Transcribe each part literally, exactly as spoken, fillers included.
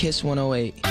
Kiss one oh eight.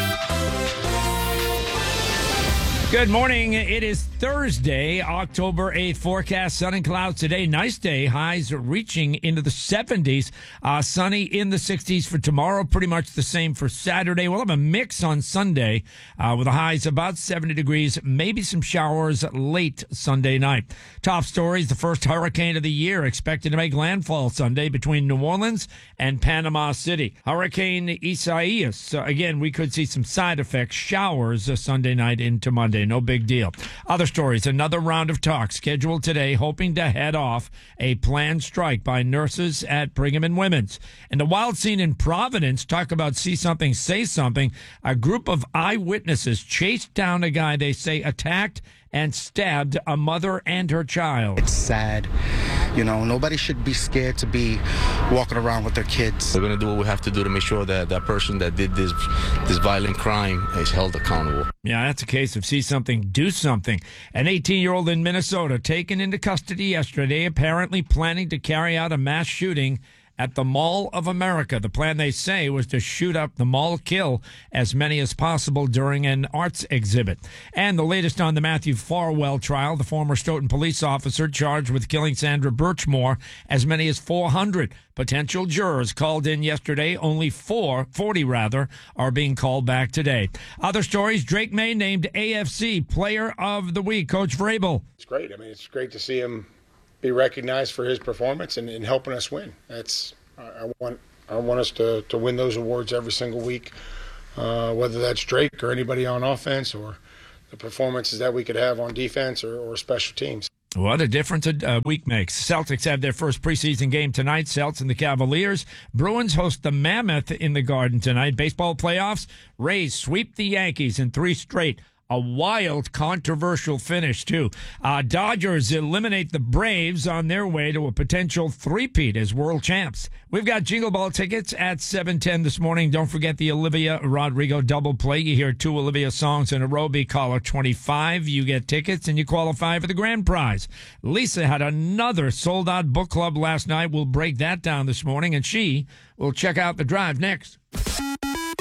Good morning. It is Thursday, October eighth. Forecast, sun and clouds today. Nice day. Highs reaching into the seventies. Uh, sunny in the sixties for tomorrow. Pretty much the same for Saturday. We'll have a mix on Sunday uh, with the highs about seventy degrees. Maybe some showers late Sunday night. Top stories. The first hurricane of the year expected to make landfall Sunday between New Orleans and Panama City. Hurricane Isaias. Uh, again, we could see some side effects. Showers uh, Sunday night into Monday. No big deal. Other stories. Another round of talks scheduled today, hoping to head off a planned strike by nurses at Brigham and Women's. And the wild scene in Providence, talk about see something, say something. A group of eyewitnesses chased down a guy they say attacked and stabbed a mother and her child. It's sad. You know, nobody should be scared to be walking around with their kids. We're going to do what we have to do to make sure that that person that did this this violent crime is held accountable. Yeah, that's a case of see something, do something. An eighteen-year-old in Minnesota taken into custody yesterday, apparently planning to carry out a mass shooting at the Mall of America. The plan, they say, was to shoot up the mall, kill as many as possible during an arts exhibit. And the latest on the Matthew Farwell trial, the former Stoughton police officer charged with killing Sandra Birchmore, as many as four hundred potential jurors called in yesterday. Only four, forty rather, are being called back today. Other stories, Drake May named A F C Player of the Week. Coach Vrabel. It's great. I mean, it's great to see him be recognized for his performance and, and helping us win. That's I, I want I want us to, to win those awards every single week, uh, whether that's Drake or anybody on offense or the performances that we could have on defense or, or special teams. What a difference a week makes. Celtics have their first preseason game tonight. Celts and the Cavaliers. Bruins host the Mammoth in the Garden tonight. Baseball playoffs. Rays sweep the Yankees in three straight. A wild, controversial finish, too. Uh, Dodgers eliminate the Braves on their way to a potential three-peat as world champs. We've got Jingle Ball tickets at seven ten this morning. Don't forget the Olivia Rodrigo double play. You hear two Olivia songs in a row. Be caller twenty-five. You get tickets and you qualify for the grand prize. Lisa had another sold-out book club last night. We'll break that down this morning, and she will check out the drive next.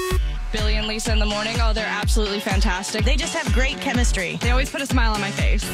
Billy and Lisa in the morning. Oh, they're absolutely fantastic. They just have great chemistry. They always put a smile on my face.